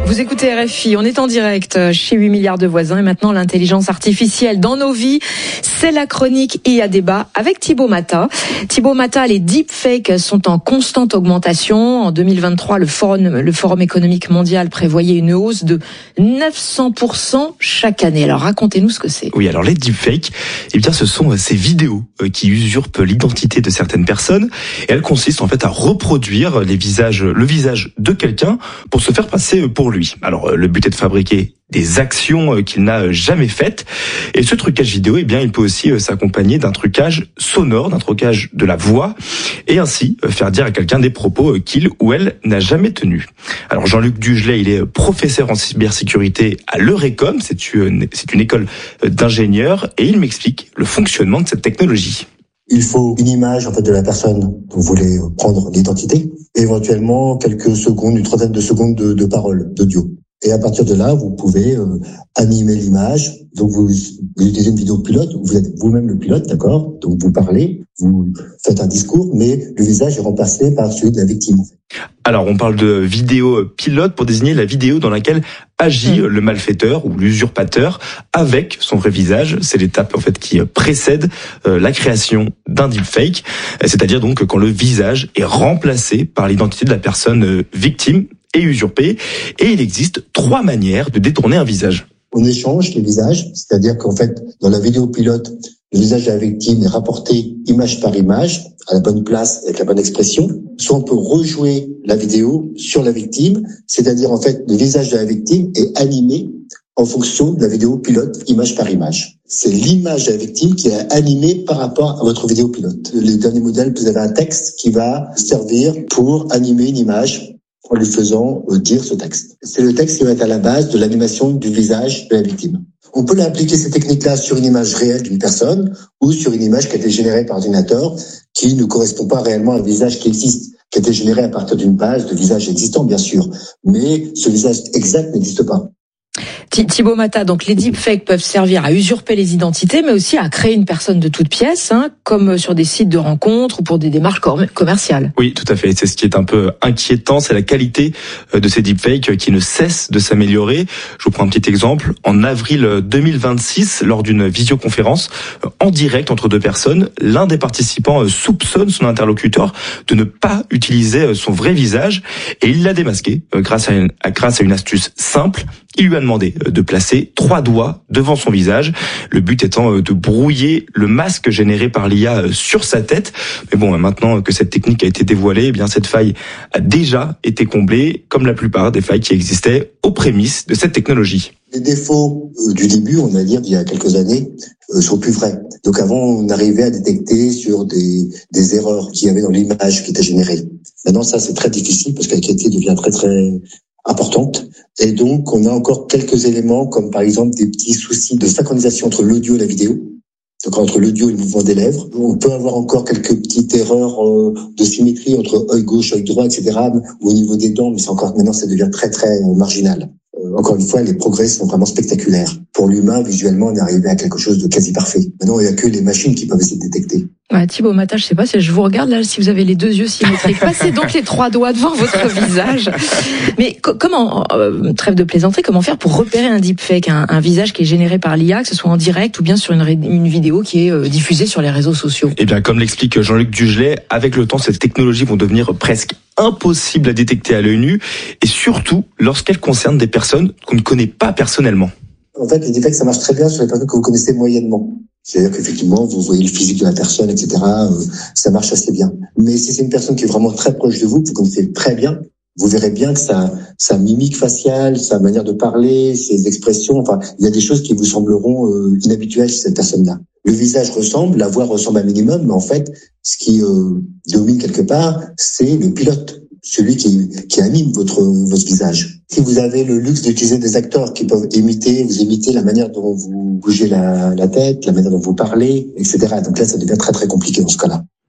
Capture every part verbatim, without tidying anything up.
Vous écoutez R F I, on est en direct chez huit milliards de voisins et maintenant l'intelligence artificielle dans nos vies. C'est la chronique I A Débat avec Thibaut Mata. Thibaut Mata, les deepfakes sont en constante augmentation. En deux mille vingt-trois, le Forum, le Forum économique mondial prévoyait une hausse de neuf cents pour cent chaque année. Alors racontez-nous ce que c'est. Oui, alors les deepfakes, eh bien, ce sont ces vidéos qui usurpent l'identité de certaines personnes et elles consistent en fait à reproduire les visages, le visage de quelqu'un pour se faire passer pour lui. Alors, le but est de fabriquer des actions qu'il n'a jamais faites. Et ce trucage vidéo, eh bien, il peut aussi s'accompagner d'un trucage sonore, d'un trucage de la voix, et ainsi faire dire à quelqu'un des propos qu'il ou elle n'a jamais tenus. Alors, Jean-Luc Dugelet, il est professeur en cybersécurité à l'Eurecom, c'est une, c'est une école d'ingénieurs, et il m'explique le fonctionnement de cette technologie. Il faut une image en fait de la personne dont vous voulez prendre l'identité, et éventuellement quelques secondes, une trentaine de secondes de, de parole, d'audio. Et à partir de là, vous pouvez euh, animer l'image. Donc vous, vous utilisez une vidéo pilote, vous êtes vous-même le pilote, d'accord ? Donc vous parlez, vous faites un discours, mais le visage est remplacé par celui de la victime. Alors on parle de vidéo pilote pour désigner la vidéo dans laquelle agit le malfaiteur ou l'usurpateur avec son vrai visage. C'est l'étape en fait qui précède euh, la création d'un deepfake, c'est-à-dire donc quand le visage est remplacé par l'identité de la personne euh, victime et usurpée. Et il existe trois manières de détourner un visage. On échange les visages, c'est-à-dire qu'en fait, dans la vidéo pilote, le visage de la victime est rapporté image par image, à la bonne place, avec la bonne expression. Soit on peut rejouer la vidéo sur la victime, c'est-à-dire en fait, le visage de la victime est animé en fonction de la vidéo pilote, image par image. C'est l'image de la victime qui est animée par rapport à votre vidéo pilote. Les derniers modèles, vous avez un texte qui va servir pour animer une image en lui faisant dire ce texte. C'est le texte qui va être à la base de l'animation du visage de la victime. On peut appliquer ces techniques-là sur une image réelle d'une personne ou sur une image qui a été générée par ordinateur qui ne correspond pas réellement à un visage qui existe, qui a été généré à partir d'une base de visage existant, bien sûr. Mais ce visage exact n'existe pas. Thibaut Mata, donc les deepfakes peuvent servir à usurper les identités, mais aussi à créer une personne de toute pièce, hein, comme sur des sites de rencontres ou pour des démarches commerciales. Oui, tout à fait. C'est ce qui est un peu inquiétant, c'est la qualité de ces deepfakes qui ne cesse de s'améliorer. Je vous prends un petit exemple. En avril deux mille vingt-six, lors d'une visioconférence en direct entre deux personnes, l'un des participants soupçonne son interlocuteur de ne pas utiliser son vrai visage et il l'a démasqué grâce à une, grâce à une astuce simple. Il lui a demandé de placer trois doigts devant son visage, le but étant de brouiller le masque généré par l'I A sur sa tête. Mais bon, maintenant que cette technique a été dévoilée, eh bien cette faille a déjà été comblée, comme la plupart des failles qui existaient aux prémices de cette technologie. Les défauts du début, on va dire il y a quelques années, sont plus vrais. Donc avant, on arrivait à détecter sur des, des erreurs qu'il y avait dans l'image qui était générée. Maintenant, ça c'est très difficile parce que la qualité devient très très importante. Et donc, on a encore quelques éléments, comme par exemple des petits soucis de synchronisation entre l'audio et la vidéo. Donc, entre l'audio et le mouvement des lèvres. On peut avoir encore quelques petites erreurs euh, de symétrie entre œil gauche, œil droit, et cetera. Ou au niveau des dents, mais c'est encore, maintenant, ça devient très, très euh, marginal. Euh, encore une fois, les progrès sont vraiment spectaculaires. Pour l'humain, visuellement, on est arrivé à quelque chose de quasi parfait. Maintenant, il n'y a que les machines qui peuvent essayer de détecter. Ouais, Thibaut Mata, je sais pas si je vous regarde là, si vous avez les deux yeux symétriques. Passez donc les trois doigts devant votre visage. Mais co- comment, euh, trêve de plaisanterie, comment faire pour repérer un deepfake, un, un visage qui est généré par l'I A, que ce soit en direct ou bien sur une, ré- une vidéo qui est euh, diffusée sur les réseaux sociaux? Eh bien, comme l'explique Jean-Luc Dugelet, avec le temps, ces technologies vont devenir presque impossibles à détecter à l'œil nu, et surtout lorsqu'elles concernent des personnes qu'on ne connaît pas personnellement. En fait, les deepfakes, ça marche très bien sur les personnes que vous connaissez moyennement. C'est-à-dire qu'effectivement, vous voyez le physique de la personne, et cetera. Euh, ça marche assez bien. Mais si c'est une personne qui est vraiment très proche de vous, que vous connaissez très bien, vous verrez bien que sa, sa mimique faciale, sa manière de parler, ses expressions, enfin, il y a des choses qui vous sembleront euh, inhabituelles chez cette personne-là. Le visage ressemble, la voix ressemble un minimum, mais en fait, ce qui euh, domine quelque part, c'est le pilote, celui qui, qui anime votre, votre visage. Si vous avez le luxe d'utiliser des acteurs qui peuvent imiter, vous imiter la manière dont vous bougez la, la tête, la manière dont vous parlez, et cetera. Donc là, ça devient très très compliqué dans ce cas-là.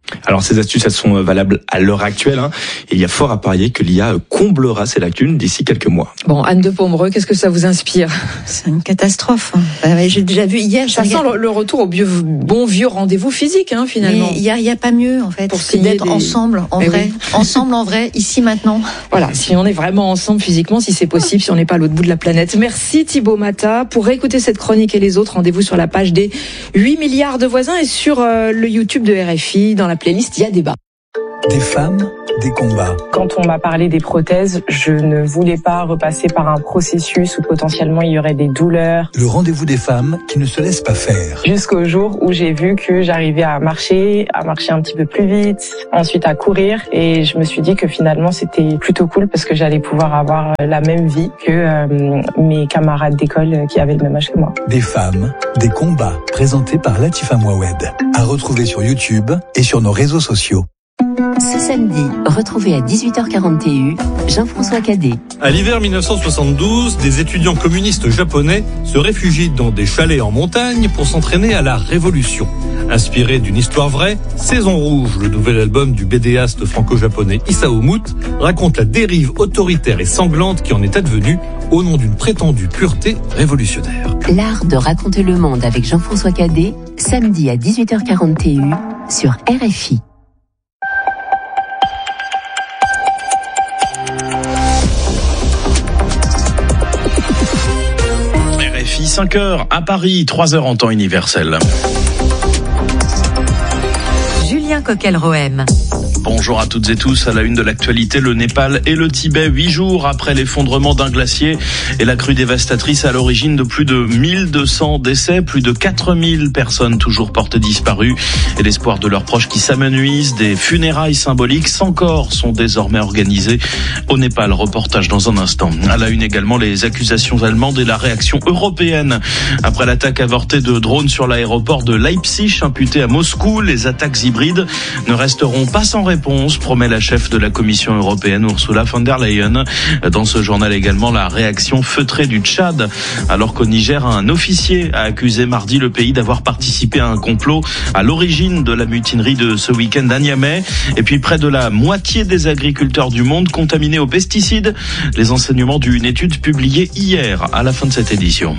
Alors ces astuces, elles sont valables à l'heure actuelle. Hein. Il y a fort à parier que l'I A comblera ces lacunes d'ici quelques mois. Bon, Anne de Pomereux, qu'est-ce que ça vous inspire? C'est une catastrophe. J'ai déjà vu hier. Ça sent le, le retour au vieux, bon vieux rendez-vous physique, hein, finalement. Il y a, y a pas mieux, en fait, pour c'est d'être des... ensemble, en Mais vrai, oui. ensemble, en vrai, ici maintenant. Voilà, si on est vraiment ensemble physiquement, si c'est possible, si on n'est pas à l'autre bout de la planète. Merci Thibaut Mata. Pour réécouter cette chronique et les autres, rendez-vous sur la page des huit milliards de voisins et sur euh, le YouTube de R F I. Dans la playlist, il y a débat. Des femmes, des combats. Quand on m'a parlé des prothèses, je ne voulais pas repasser par un processus où potentiellement il y aurait des douleurs. Le rendez-vous des femmes qui ne se laissent pas faire. Jusqu'au jour où j'ai vu que j'arrivais à marcher, à marcher un petit peu plus vite, ensuite à courir. Et je me suis dit que finalement c'était plutôt cool parce que j'allais pouvoir avoir la même vie que euh, mes camarades d'école qui avaient le même âge que moi. Des femmes, des combats, présentés par Latifa Mouawed. À retrouver sur YouTube et sur nos réseaux sociaux. Ce samedi, retrouvez à dix-huit heures quarante Jean-François Cadet. À l'hiver mille neuf cent soixante-douze, des étudiants communistes japonais se réfugient dans des chalets en montagne pour s'entraîner à la Révolution. Inspiré d'une histoire vraie, Saison Rouge, le nouvel album du bédéaste franco-japonais Isao Mout, raconte la dérive autoritaire et sanglante qui en est advenue au nom d'une prétendue pureté révolutionnaire. L'art de raconter le monde avec Jean-François Cadet, samedi à dix-huit heures quarante sur R F I. cinq heures à Paris, trois heures en temps universel. Julien Coquel-Rohem. Bonjour à toutes et tous. À la une de l'actualité, le Népal et le Tibet, huit jours après l'effondrement d'un glacier et la crue dévastatrice à l'origine de plus de mille deux cents décès, plus de quatre mille personnes toujours portées disparues et l'espoir de leurs proches qui s'amenuisent. Des funérailles symboliques sans corps sont désormais organisées au Népal. Reportage dans un instant. À la une également, les accusations allemandes et la réaction européenne. Après l'attaque avortée de drones sur l'aéroport de Leipzig, imputée à Moscou, les attaques hybrides ne resteront pas sans réponse. Réponse, promet la chef de la Commission européenne Ursula von der Leyen. Dans ce journal également, la réaction feutrée du Tchad, alors qu'au Niger, un officier a accusé mardi le pays d'avoir participé à un complot à l'origine de la mutinerie de ce week-end à Niamey. Et puis près de la moitié des agriculteurs du monde contaminés aux pesticides. Les enseignements d'une étude publiée hier à la fin de cette édition.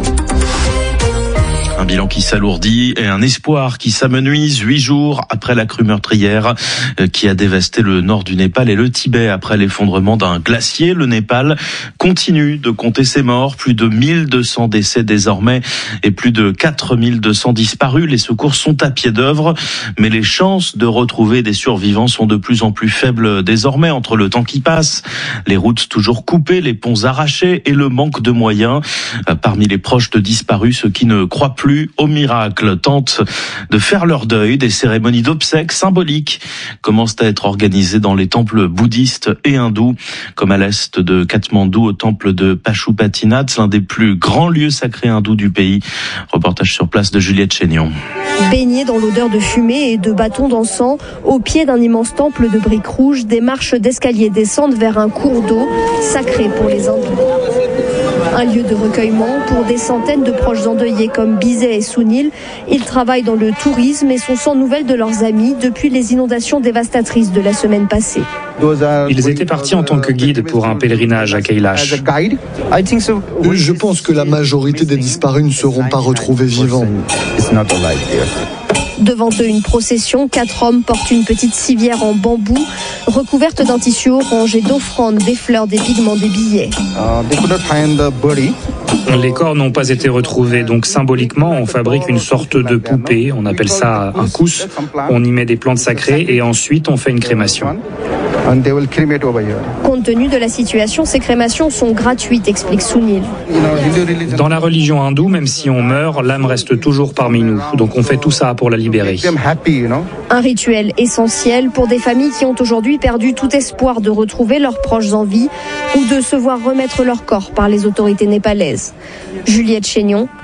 Un bilan qui s'alourdit et un espoir qui s'amenuise huit jours après la crue meurtrière qui a dévasté le nord du Népal et le Tibet après l'effondrement d'un glacier. Le Népal continue de compter ses morts, plus de mille deux cents décès désormais et plus de quatre mille deux cents disparus. Les secours sont à pied d'œuvre, mais les chances de retrouver des survivants sont de plus en plus faibles désormais entre le temps qui passe, les routes toujours coupées, les ponts arrachés et le manque de moyens. Parmi les proches de disparus, ceux qui ne croient plus au miracle tentent de faire leur deuil. Des cérémonies d'obsèques symboliques commencent à être organisées dans les temples bouddhistes et hindous, comme à l'est de Katmandou au temple de Pashupatinath, l'un des plus grands lieux sacrés hindous du pays. Reportage sur place de Juliette Chénion. Baignés dans l'odeur de fumée et de bâtons d'encens, au pied d'un immense temple de briques rouges, des marches d'escalier descendent vers un cours d'eau sacré pour les hindous. Un lieu de recueillement pour des centaines de proches endeuillés comme Bizet et Sunil. Ils travaillent dans le tourisme et sont sans nouvelles de leurs amis depuis les inondations dévastatrices de la semaine passée. Ils étaient partis en tant que guides pour un pèlerinage à Kailash. Je pense que la majorité des disparus ne seront pas retrouvés vivants. Devant eux, une procession. Quatre hommes portent une petite civière en bambou, recouverte d'un tissu orange et d'offrandes, des fleurs, des pigments, des billets. Les corps n'ont pas été retrouvés, donc symboliquement, on fabrique une sorte de poupée. On appelle ça un kous. On y met des plantes sacrées et ensuite on fait une crémation. Compte tenu de la situation, ces crémations sont gratuites, explique Sunil. Dans la religion hindoue, même si on meurt, l'âme reste toujours parmi nous. Donc on fait tout ça pour la libérer. Un rituel essentiel pour des familles qui ont aujourd'hui perdu tout espoir de retrouver leurs proches en vie ou de se voir remettre leur corps par les autorités népalaises. Juliette Chénion,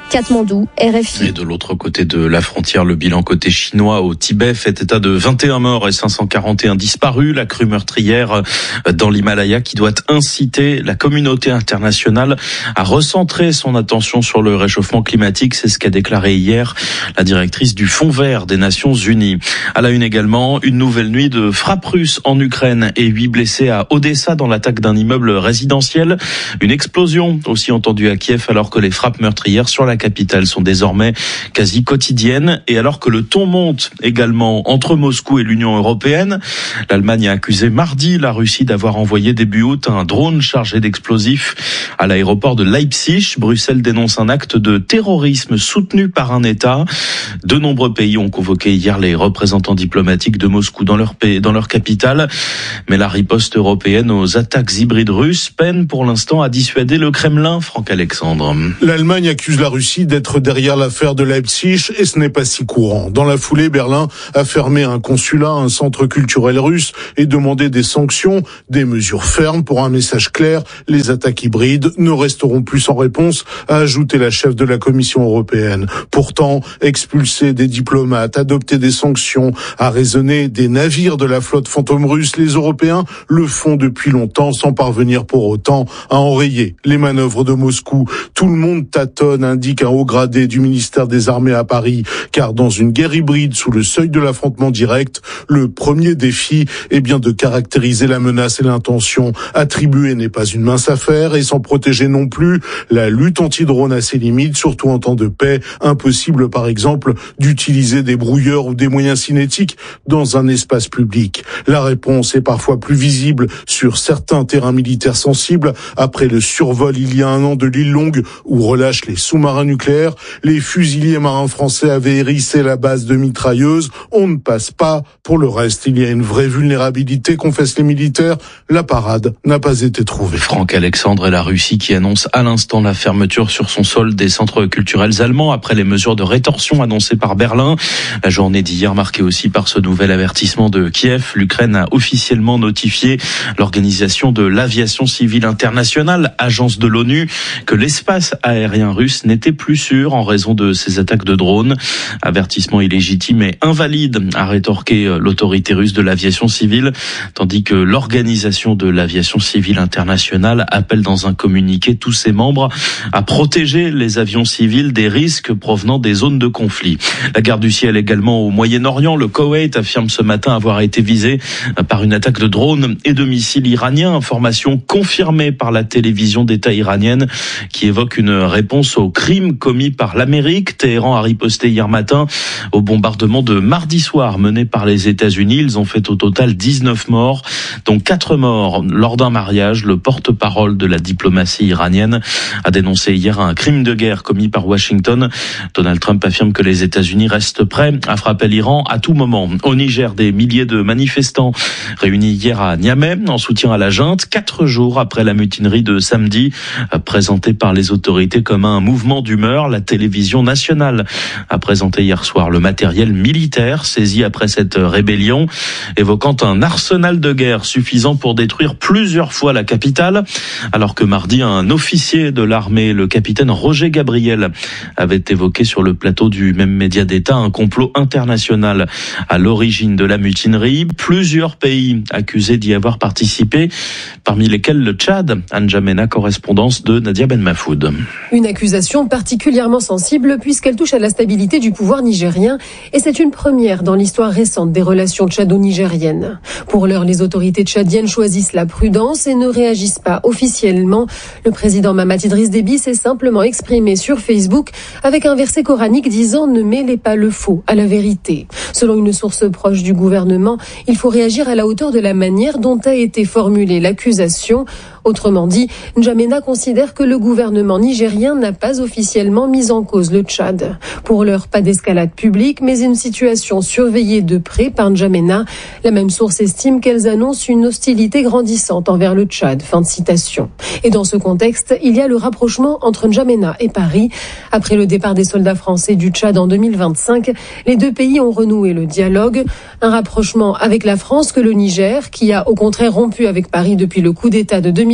Katmandou, R F I. Et de l'autre côté de la frontière, le bilan côté chinois au Tibet fait état de vingt et un morts et cinq cent quarante et un disparus. La crue meurtrière dans l'Himalaya qui doit inciter la communauté internationale à recentrer son attention sur le réchauffement climatique. C'est ce qu'a déclaré hier la directrice du Fonds vert des Nations Unies. À la une également, une nouvelle nuit de frappes russes en Ukraine et huit blessés à Odessa dans l'attaque d'un immeuble résidentiel. Une explosion aussi entendue à Kiev alors que les frappes meurtrières sur la capitale sont désormais quasi quotidiennes. Et alors que le ton monte également entre Moscou et l'Union européenne, l'Allemagne a accusé mardi la Russie d'avoir envoyé début août un drone chargé d'explosifs à l'aéroport de Leipzig. Bruxelles dénonce un acte de terrorisme soutenu par un État. De nombreux pays ont convoqué hier les représentants diplomatiques de Moscou dans leur pays, dans leur capitale. Mais la riposte européenne aux attaques hybrides russes peine pour l'instant à dissuader le Kremlin. Franck Alexandre. L'Allemagne accuse la Russie d'être derrière l'affaire de Leipzig et ce n'est pas si courant. Dans la foulée, Berlin a fermé un consulat, un centre culturel russe et demandé des sanctions, des mesures fermes pour un message clair. Les attaques hybrides ne resteront plus sans réponse, a ajouté la chef de la Commission européenne. Pourtant, expulser des diplomates, adopter des sanctions, arraisonner des navires de la flotte fantôme russe, les Européens le font depuis longtemps sans parvenir pour autant à enrayer les manœuvres de Moscou. Tout le monde tâtonne, indique un haut gradé du ministère des Armées à Paris, car dans une guerre hybride sous le seuil de l'affrontement direct, le premier défi est bien de caractériser la menace et l'intention. Attribuer n'est pas une mince affaire et sans protéger non plus, la lutte anti-drone a ses limites, surtout en temps de paix. Impossible par exemple d'utiliser des brouilleurs ou des moyens cinétiques dans un espace public. La réponse est parfois plus visible sur certains terrains militaires sensibles. Après le survol il y a un an de l'île Longue où relâchent les sous-marins nucléaire, les fusiliers marins français avaient hérissé la base de mitrailleuses. On ne passe pas. Pour le reste, il y a une vraie vulnérabilité, confessent les militaires. La parade n'a pas été trouvée. Franck Alexandre et la Russie qui annonce à l'instant la fermeture sur son sol des centres culturels allemands après les mesures de rétorsion annoncées par Berlin. La journée d'hier marquée aussi par ce nouvel avertissement de Kiev. L'Ukraine a officiellement notifié l'Organisation de l'Aviation Civile Internationale, agence de l'ONU, que l'espace aérien russe n'était plus sûr en raison de ces attaques de drones. Avertissement illégitime et invalide, a rétorqué l'autorité russe de l'aviation civile, tandis que l'Organisation de l'aviation civile internationale appelle dans un communiqué tous ses membres à protéger les avions civils des risques provenant des zones de conflit. La guerre du ciel également au Moyen-Orient. Le Koweït affirme ce matin avoir été visé par une attaque de drones et de missiles iraniens. Information confirmée par la télévision d'État iranienne qui évoque une réponse aux crimes commis par l'Amérique. Téhéran a riposté hier matin au bombardement de mardi soir mené par les États-Unis. Ils ont fait au total dix-neuf morts, dont quatre morts lors d'un mariage. Le porte-parole de la diplomatie iranienne a dénoncé hier un crime de guerre commis par Washington. Donald Trump affirme que les États-Unis restent prêts à frapper l'Iran à tout moment. Au Niger, des milliers de manifestants réunis hier à Niamey en soutien à la junte, quatre jours après la mutinerie de samedi, présentée par les autorités comme un mouvement d'humeur. La télévision nationale a présenté hier soir le matériel militaire saisi après cette rébellion, évoquant un arsenal de guerre suffisant pour détruire plusieurs fois la capitale, alors que mardi, un officier de l'armée, le capitaine Roger Gabriel, avait évoqué sur le plateau du même média d'État un complot international à l'origine de la mutinerie. Plusieurs pays accusés d'y avoir participé, parmi lesquels le Tchad. N'Djamena, correspondance de Nadia Ben Mafoud. Une accusation particulièrement sensible puisqu'elle touche à la stabilité du pouvoir nigérien et c'est une première dans l'histoire récente des relations tchado-nigériennes. Pour l'heure, les autorités tchadiennes choisissent la prudence et ne réagissent pas officiellement. Le président Mahamat Idriss Déby s'est simplement exprimé sur Facebook avec un verset coranique disant « Ne mêlez pas le faux à la vérité ». Selon une source proche du gouvernement, il faut réagir à la hauteur de la manière dont a été formulée l'accusation. Autrement dit, N'Djamena considère que le gouvernement nigérien n'a pas officiellement mis en cause le Tchad. Pour l'heure, pas d'escalade publique, mais une situation surveillée de près par N'Djamena. La même source estime qu'elles annoncent une hostilité grandissante envers le Tchad. Fin de citation. Et dans ce contexte, il y a le rapprochement entre N'Djamena et Paris. Après le départ des soldats français du Tchad en deux mille vingt-cinq, les deux pays ont renoué le dialogue. Un rapprochement avec la France que le Niger, qui a au contraire rompu avec Paris depuis le coup d'État de deux mille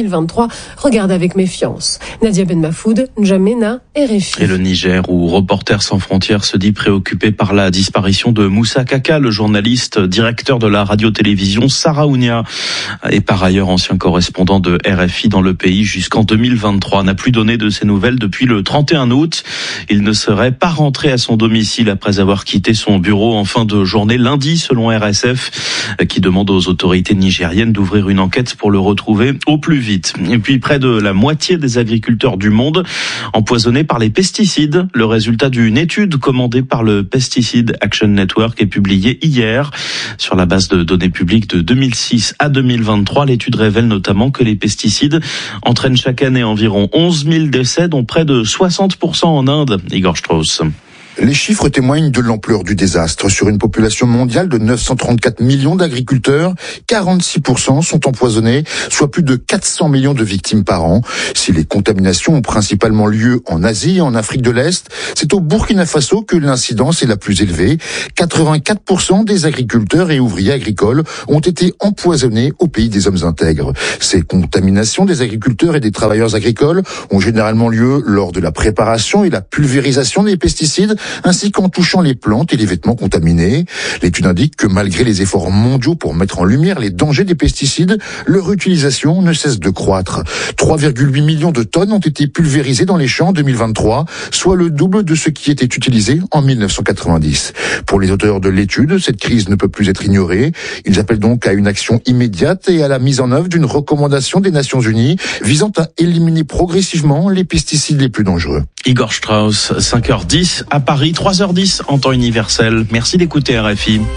mille vingt-trois regarde avec méfiance. Nadia Ben Mafoud, N'Djamena, R F I. Et le Niger, où Reporters sans frontières se dit préoccupé par la disparition de Moussa Kaka, le journaliste directeur de la radio-télévision Sahraounia, et par ailleurs ancien correspondant de R F I dans le pays jusqu'en deux mille vingt-trois, n'a plus donné de ses nouvelles depuis le trente et un août. Il ne serait pas rentré à son domicile après avoir quitté son bureau en fin de journée lundi, selon R S F, qui demande aux autorités nigériennes d'ouvrir une enquête pour le retrouver au plus vite. Et puis près de la moitié des agriculteurs du monde empoisonnés par les pesticides. Le résultat d'une étude commandée par le Pesticide Action Network est publié hier. Sur la base de données publiques de deux mille six à deux mille vingt-trois, l'étude révèle notamment que les pesticides entraînent chaque année environ onze mille décès, dont près de soixante pour cent en Inde. Igor Strauss. Les chiffres témoignent de l'ampleur du désastre. Sur une population mondiale de neuf cent trente-quatre millions d'agriculteurs, quarante-six pour cent sont empoisonnés, soit plus de quatre cents millions de victimes par an. Si les contaminations ont principalement lieu en Asie et en Afrique de l'Est, c'est au Burkina Faso que l'incidence est la plus élevée. quatre-vingt-quatre pour cent des agriculteurs et ouvriers agricoles ont été empoisonnés au pays des hommes intègres. Ces contaminations des agriculteurs et des travailleurs agricoles ont généralement lieu lors de la préparation et la pulvérisation des pesticides, ainsi qu'en touchant les plantes et les vêtements contaminés. L'étude indique que malgré les efforts mondiaux pour mettre en lumière les dangers des pesticides, leur utilisation ne cesse de croître. trois virgule huit millions de tonnes ont été pulvérisées dans les champs en deux mille vingt-trois, soit le double de ce qui était utilisé en mille neuf cent quatre-vingt-dix. Pour les auteurs de l'étude, cette crise ne peut plus être ignorée. Ils appellent donc à une action immédiate et à la mise en œuvre d'une recommandation des Nations Unies visant à éliminer progressivement les pesticides les plus dangereux. Igor Strauss, cinq heures dix à Paris, trois heures dix en temps universel. Merci d'écouter R F I.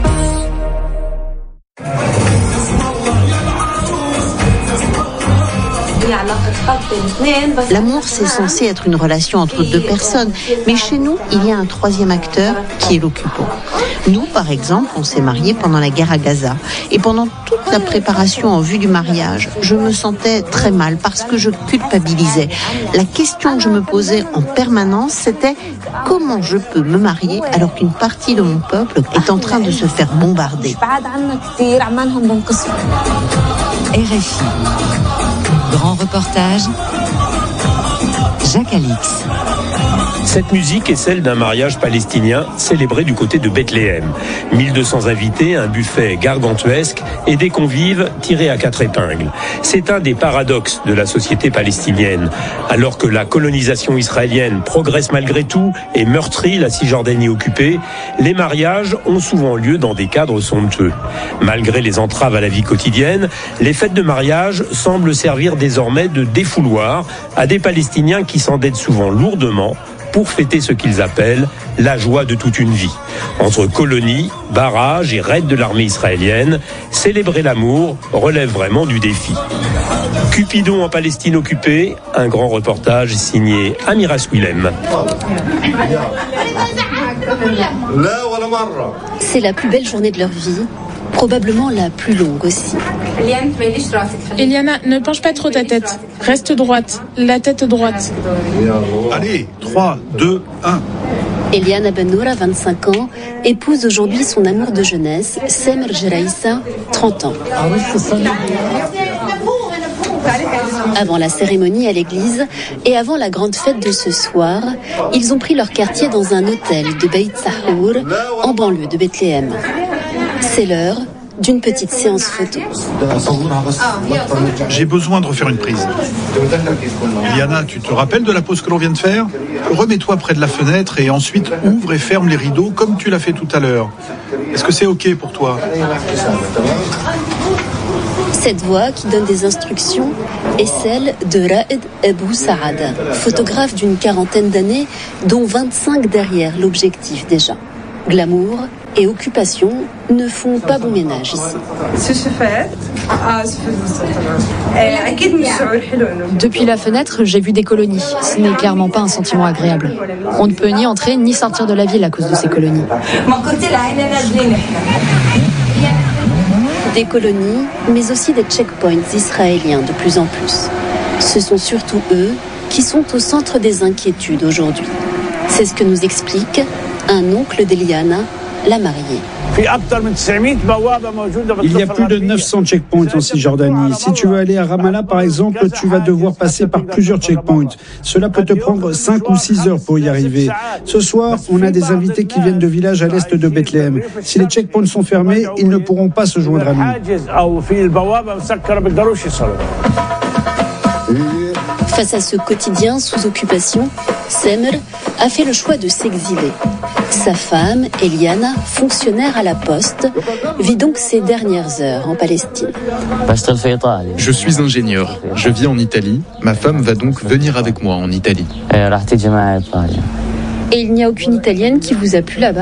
L'amour, c'est censé être une relation entre deux personnes, mais chez nous, il y a un troisième acteur qui est l'occupant. Nous, par exemple, on s'est mariés pendant la guerre à Gaza, et pendant toute la préparation en vue du mariage, je me sentais très mal parce que je culpabilisais. La question que je me posais en permanence, c'était comment je peux me marier alors qu'une partie de mon peuple est en train de se faire bombarder. R F I. Grand reportage, Jacques Alix. Cette musique est celle d'un mariage palestinien célébré du côté de Bethléem. mille deux cents invités, un buffet gargantuesque et des convives tirés à quatre épingles. C'est un des paradoxes de la société palestinienne. Alors que la colonisation israélienne progresse malgré tout et meurtrit la Cisjordanie occupée, les mariages ont souvent lieu dans des cadres somptueux. Malgré les entraves à la vie quotidienne, les fêtes de mariage semblent servir désormais de défouloir à des Palestiniens qui s'endettent souvent lourdement pour fêter ce qu'ils appellent la joie de toute une vie. Entre colonies, barrages et raids de l'armée israélienne, célébrer l'amour relève vraiment du défi. Cupidon en Palestine occupée, un grand reportage signé Amiras Willem. C'est la plus belle journée de leur vie, probablement la plus longue aussi. Eliana, ne penche pas trop ta tête. Reste droite, la tête droite. Allez, trois, deux, un. Eliana Ben-Noura, vingt-cinq ans, épouse aujourd'hui son amour de jeunesse, Semer Jeraïssa, trente ans. Avant la cérémonie à l'église et avant la grande fête de ce soir, ils ont pris leur quartier dans un hôtel de Beit Sahour, en banlieue de Bethléem. C'est l'heure d'une petite séance photo. J'ai besoin de refaire une prise. Eliana, tu te rappelles de la pause que l'on vient de faire ? Remets-toi près de la fenêtre et ensuite ouvre et ferme les rideaux comme tu l'as fait tout à l'heure. Est-ce que c'est OK pour toi ? Cette voix qui donne des instructions est celle de Raed Abou Saad, photographe d'une quarantaine d'années, dont vingt-cinq derrière l'objectif déjà. Glamour et occupation ne font pas bon ménage ici. Depuis la fenêtre, j'ai vu des colonies. Ce n'est clairement pas un sentiment agréable. On ne peut ni entrer ni sortir de la ville à cause de ces colonies. Des colonies, mais aussi des checkpoints israéliens de plus en plus. Ce sont surtout eux qui sont au centre des inquiétudes aujourd'hui. C'est ce que nous explique un oncle d'Eliana, la mariée. Il y a plus de neuf cents checkpoints en Cisjordanie. Si tu veux aller à Ramallah, par exemple, tu vas devoir passer par plusieurs checkpoints. Cela peut te prendre cinq ou six heures pour y arriver. Ce soir, on a des invités qui viennent de villages à l'est de Bethléem. Si les checkpoints sont fermés, ils ne pourront pas se joindre à nous. Face à ce quotidien sous occupation, Semer a fait le choix de s'exiler. Sa femme, Eliana, fonctionnaire à la poste, vit donc ses dernières heures en Palestine. Je suis ingénieur. Je vis en Italie. Ma femme va donc venir avec moi en Italie. Et il n'y a aucune Italienne qui vous a plu là-bas ?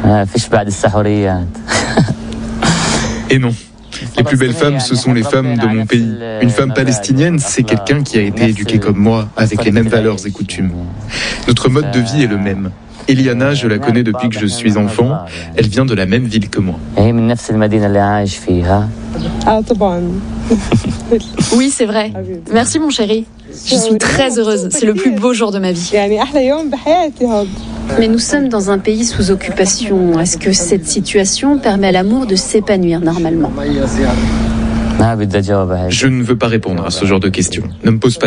Et non. Les plus belles femmes, ce sont les femmes de mon pays. Une femme palestinienne, c'est quelqu'un qui a été éduqué comme moi, avec les mêmes valeurs et coutumes. Notre mode de vie est le même. Eliana, je la connais depuis que je suis enfant. Elle vient de la même ville que moi. Oui, c'est vrai. Merci mon chéri. Je suis très heureuse. C'est le plus beau jour de ma vie. Mais nous sommes dans un pays sous occupation. Est-ce que cette situation permet à l'amour de s'épanouir normalement ? Je ne veux pas répondre à ce genre de questions. Ne me pose pas